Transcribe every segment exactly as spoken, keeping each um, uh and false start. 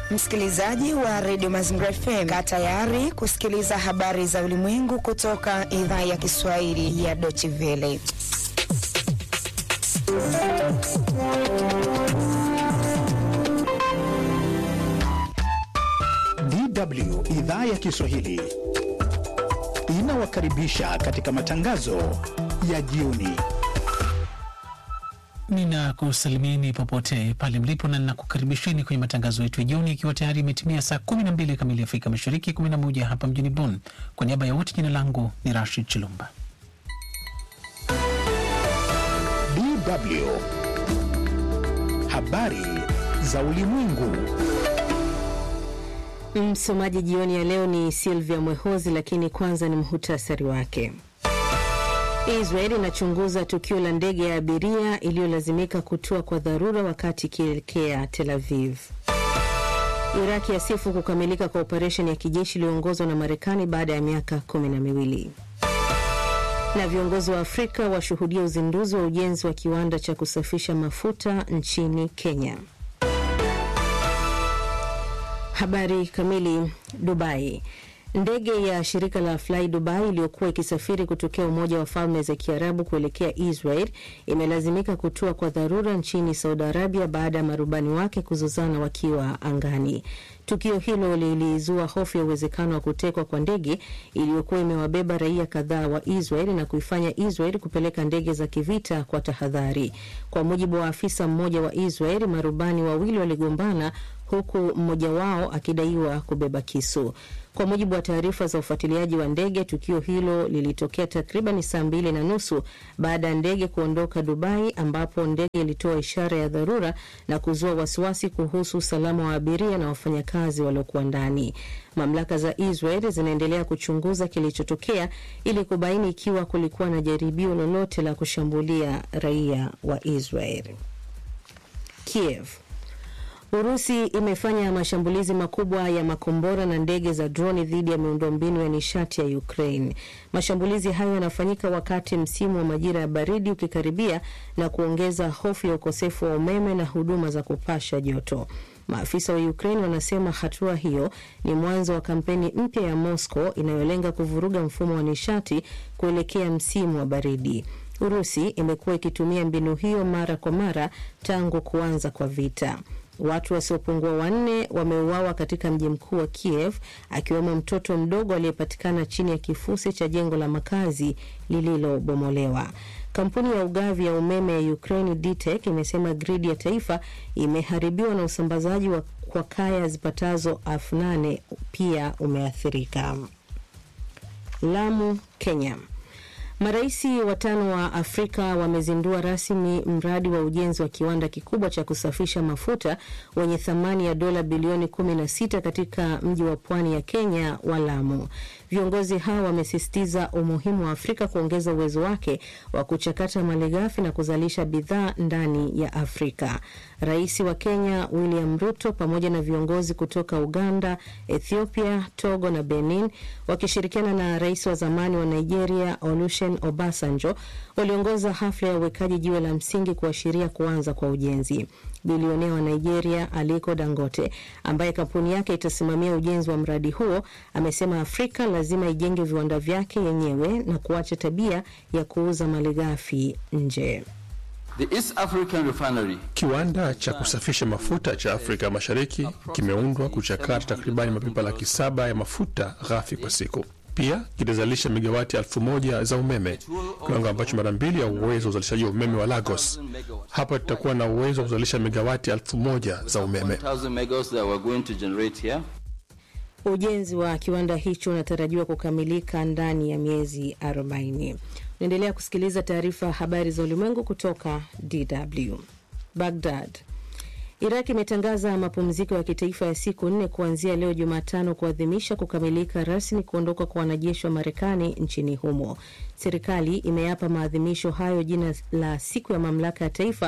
Msikilizaji wa Radio Mazingira F M, kaa tayari kusikiliza habari za ulimwengu kutoka idhaa ya Kiswahili ya Deutsche Welle. D W idhaa ya Kiswahili inawakaribisha katika matangazo ya jioni. Nina kusalimieni popote pale mlipo na ninakukaribisheni kwenye matangazo yetu ya jioni, ikiwa tayari imetimia saa kumi na mbili kamili Afrika Mashariki, kumi na moja hapa mjini Bonn. Kwa niaba ya wote, jina langu ni Rashid Chilumba. D W habari za ulimwengu. Msomaji jioni ya leo ni Silvia Mwehozi, lakini kwanza ni muhtasari wake. Israel inachunguza tukio la ndege ya abiria iliyolazimika kutua kwa dharura wakati ikielekea Tel Aviv. Iraki yasifu kukamilika kwa operesheni ya kijeshi iliyoongozwa na Marekani baada ya miaka kumi na miwili. Na viongozi wa Afrika washuhudia uzinduzi wa ujenzi wa kiwanda cha kusafisha mafuta nchini Kenya. Habari kamili. Dubai. Ndege ya shirika la Fly Dubai iliyokuwa ikisafiri kutokea Umoja wa Falme za Kiarabu kuelekea Israel imelazimika kutua kwa dharura nchini Saudi Arabia baada ya marubani wake kuzozana wakiwa angani. Tukio hilo lilizua hofu ya uwezekano wa kutekwa kwa ndege iliyokuwa imewabeba raia kadhaa wa Israel na kuifanya Israel kupeleka ndege za kivita kwa tahadhari. Kwa mujibu wa afisa mmoja wa Israel, marubani wawili waligombana huku mmoja wao akidaiwa kubeba kisu. Kwa mujibu wa taarifa za ufuatiliaji wa ndege, tukio hilo lilitokea takriban saa mbili na nusu baada ya ndege kuondoka Dubai, ambapo ndege ilitoa ishara ya dharura na kuzua wasiwasi kuhusu usalama wa abiria na wafanyakazi waliokuwa ndani. Mamlaka za Israel zinaendelea kuchunguza kilichotokea ili kubaini ikiwa kulikuwa na jaribio lolote la kushambulia raia wa Israel. Kiev. Urusi imefanya mashambulizi makubwa ya makombora na ndege za droni dhidi ya miundombinu ya nishati ya Ukraine. Mashambulizi hayo yanafanyika wakati msimu wa majira ya baridi ukikaribia na kuongeza hofu ya ukosefu wa umeme na huduma za kupasha joto. Maafisa wa Ukraine wanasema hatua hiyo ni mwanzo wa kampeni mpya ya Moscow inayolenga kuvuruga mfumo wa nishati kuelekea msimu wa baridi. Urusi imekuwa ikitumia mbinu hiyo mara kwa mara tangu kuanza kwa vita. Watu wasiopungua wanne wameuawa katika mji mkuu wa Kiev, akiwemo mtoto mdogo aliyepatikana chini ya kifusi cha jengo la makazi lililobomolewa. Kampuni ya ugavi ya umeme ya Ukraine D T E C imesema gridi ya taifa imeharibiwa na usambazaji wa kwa kaya zipatazo elfu nane pia umeathirika. Lamu, Kenya. Maraisi watano wa Afrika wamezindua rasmi mradi wa ujenzi wa kiwanda kikubwa cha kusafisha mafuta wenye thamani ya dola bilioni kumi na sita katika mji wa pwani ya Kenya wa Lamu. Viongozi hao wamesisitiza umuhimu wa Afrika kuongeza uwezo wake wa kuchakata malighafi na kuzalisha bidhaa ndani ya Afrika. Rais wa Kenya William Ruto pamoja na viongozi kutoka Uganda, Ethiopia, Togo na Benin wakishirikiana na rais wa zamani wa Nigeria Olusegun Obasanjo waliongoza hafla ya uwekaji jiwe la msingi kuashiria kuanza kwa ujenzi. Bilionea wa Nigeria Aliko Dangote, ambaye kampuni yake itasimamia ujenzi wa mradi huo, amesema Afrika lazima ijenge viwanda vyake yenyewe na kuacha tabia ya kuuza malighafi nje. The East African Refinery, kiwanda cha kusafisha mafuta cha Afrika Mashariki, kimeundwa kuchakata takribani mapipa laki saba ya mafuta ghafi kwa siku. Pia kitazalisha megawati elfu moja za umeme, kiwango ambacho mara mbili ya uwezo wa uzalishaji wa umeme wa Lagos. Hapa tutakuwa na uwezo wa kuzalisha megawati elfu moja za umeme. Ujenzi wa kiwanda hicho unatarajiwa kukamilika ndani ya miezi arobaini. Naendelea kusikiliza taarifa habari za ulimwengu kutoka D W. Baghdad. Iraq imetangaza mapumziko ya kitaifa ya siku nne kuanzia leo Jumatano kuadhimisha kukamilika rasmi kuondoka kwa wanajeshi wa Marekani nchini humo. Serikali imeyapa maadhimisho hayo jina la siku ya mamlaka ya taifa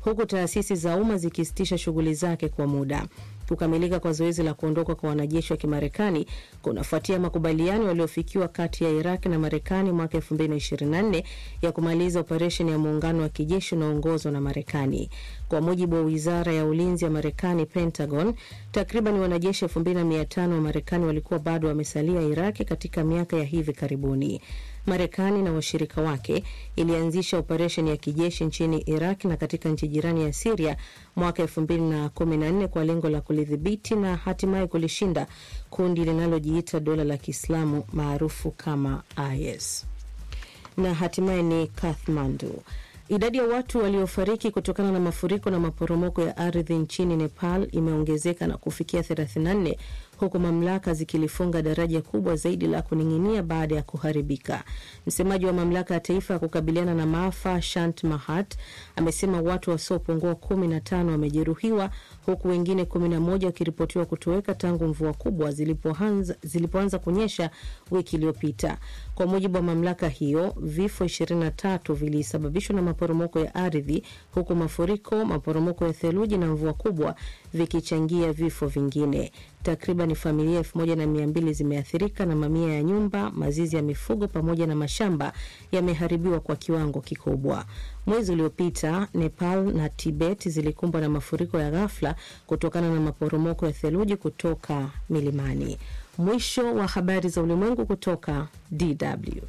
huku taasisi za umma zikisitisha shughuli zake kwa muda. Kukamilika kwa zoezi la kuondoka kwa wanajeshi wa Kimarekani kunafuatia makubaliano yaliyofikiwa kati ya Iraq na Marekani mwaka elfu mbili na ishirini na nne ya kumaliza operesheni ya muungano wa kijeshi unaoongozwa na Marekani. Kwa mujibu wa Wizara ya Ulinzi ya Marekani, Pentagon, takriban wanajeshi elfu mbili na mia tano wa Marekani walikuwa bado wamesalia Iraq katika miaka ya hivi karibuni. Marekani na washirika wake ilianzisha operesheni ya kijeshi nchini Iraq na katika nchi jirani ya Syria mwaka elfu mbili na kumi na nne kwa lengo la kulidhibiti na hatimaye kulishinda kundi linalojiita dola la Kiislamu maarufu kama I S. Na hatimaye ni Kathmandu. Idadi ya watu waliofariki kutokana na mafuriko na maporomoko ya ardhi nchini Nepal imeongezeka na kufikia thelathini na nne, huku mamlaka zikilifunga daraja kubwa zaidi la kuning'inia baada ya kuharibika. Msemaji wa mamlaka ya taifa ya kukabiliana na maafa, Shant Mahat, amesema watu wasiopungua kumi na tano wamejeruhiwa, huku wengine kumi na moja wakiripotiwa kutoweka tangu mvua kubwa zilipoanza zilipoanza kunyesha wiki iliyopita. Kwa mujibu wa mamlaka hiyo, vifo ishirini na tatu vilisababishwa na maporomoko ya ardhi, huku mafuriko, maporomoko ya theluji na mvua kubwa vikichangia vifo vingine. Takriban familia elfu moja na mia mbili zimeathirika na mamia ya nyumba, mazizi ya mifugo pamoja na mashamba yameharibiwa kwa kiwango kikubwa. Mwezi uliopita, Nepal na Tibet zilikumbwa na mafuriko ya ghafla kutokana na maporomoko ya theluji kutoka milimani. Mwisho wa habari za ulimwengu kutoka D W.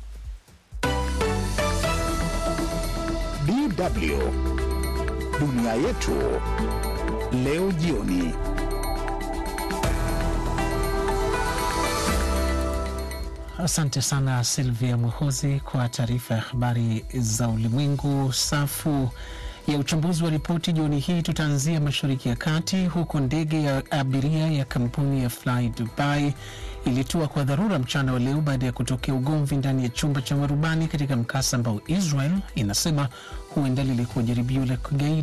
D W Dunia Yetu leo jioni. Asante sana Silvia Mhozi kwa taarifa ya habari za ulimwengu. Safu ya uchambuzi wa ripoti jioni hii tutaanzia Mashariki ya Kati, huko ndege ya abiria ya kampuni ya Fly Dubai ilitua kwa dharura mchana wa leo baada ya kutokea ugomvi ndani ya chumba cha marubani katika mkasa ambao Israel inasema huenda lilikuwa jaribio la kigaidi.